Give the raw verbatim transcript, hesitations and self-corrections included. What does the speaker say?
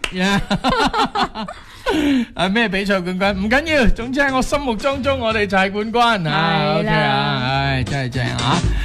啊咩比賽冠軍唔緊要，總之喺我心目當中，我哋就係冠軍啊！OK 啊，唉，真係正啊！